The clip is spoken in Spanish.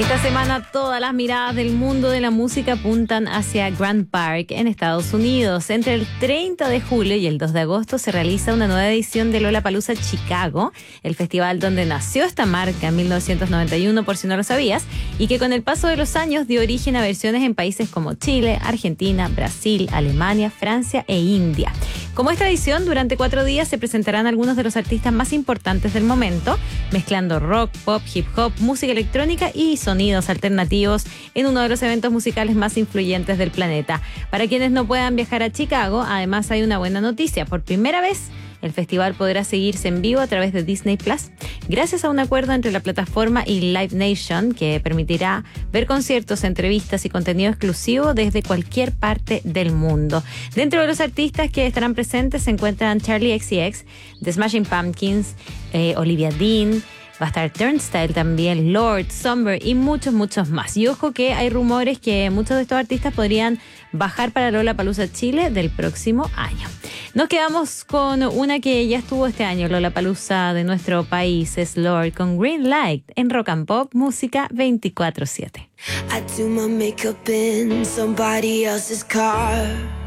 Esta semana todas las miradas del mundo de la música apuntan hacia Grant Park en Estados Unidos. Entre el 30 de julio y el 2 de agosto se realiza una nueva edición de Lollapalooza Chicago, el festival donde nació esta marca en 1991, por si no lo sabías, y que con el paso de los años dio origen a versiones en países como Chile, Argentina, Brasil, Alemania, Francia e India. Como es tradición, durante 4 días se presentarán algunos de los artistas más importantes del momento, mezclando rock, pop, hip hop, música electrónica y sonidos alternativos en uno de los eventos musicales más influyentes del planeta. Para quienes no puedan viajar a Chicago, además hay una buena noticia. Por primera vez, el festival podrá seguirse en vivo a través de Disney Plus, gracias a un acuerdo entre la plataforma y Live Nation que permitirá ver conciertos, entrevistas y contenido exclusivo desde cualquier parte del mundo. Dentro de los artistas que estarán presentes se encuentran Charli XCX, The Smashing Pumpkins, Olivia Dean. Va a estar Turnstile también, Lorde, Summer y muchos más. Y ojo que hay rumores que muchos de estos artistas podrían bajar para Lollapalooza Chile del próximo año. Nos quedamos con una que ya estuvo este año, Lollapalooza de nuestro país, es Lorde con Green Light en Rock and Pop, música 24/7. I do my makeup in somebody else's car.